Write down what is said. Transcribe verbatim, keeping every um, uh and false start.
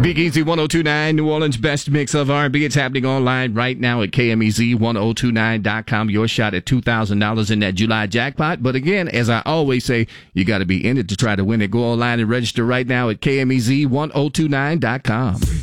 Big Easy one oh two point nine, New Orleans' best mix of R and B. It's happening online right now at K M E Z ten twenty-nine dot com. Your shot at two thousand dollars in that July jackpot. But again, as I always say, you got to be in it to try to win it. Go online and register right now at K M E Z ten twenty-nine dot com.